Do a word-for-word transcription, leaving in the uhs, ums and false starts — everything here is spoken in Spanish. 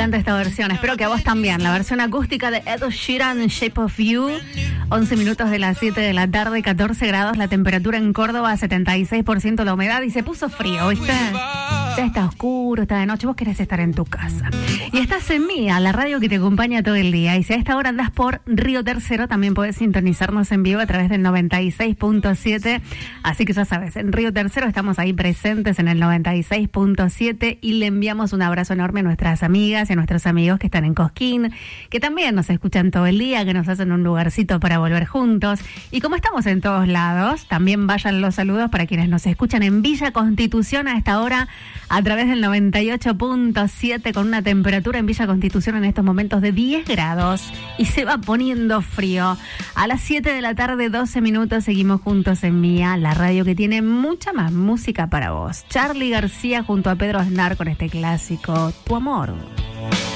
encanta esta versión, espero que a vos también. La versión acústica de Ed Sheeran, Shape of You. once minutos de las siete de la tarde, catorce grados la temperatura en Córdoba, setenta y seis por ciento la humedad y se puso frío, ¿viste? Ya está oscuro, está de noche, vos querés estar en tu casa. Y estás en Mía, la radio que te acompaña todo el día. Y si a esta hora andás por Río Tercero, también podés sintonizarnos en vivo a través del noventa y seis punto siete. Así que ya sabes, en Río Tercero estamos ahí presentes en el noventa y seis punto siete y le enviamos un abrazo enorme a nuestras amigas y a nuestros amigos que están en Cosquín, que también nos escuchan todo el día, que nos hacen un lugarcito para volver juntos. Y como estamos en todos lados, también vayan los saludos para quienes nos escuchan en Villa Constitución a esta hora a través del noventa y ocho punto siete, con una temperatura en Villa Constitución en estos momentos de diez grados y se va poniendo frío. A las siete de la tarde, doce minutos, seguimos juntos en Mía, la radio que tiene mucha más música para vos. Charly García junto a Pedro Aznar con este clásico, Tu Amor.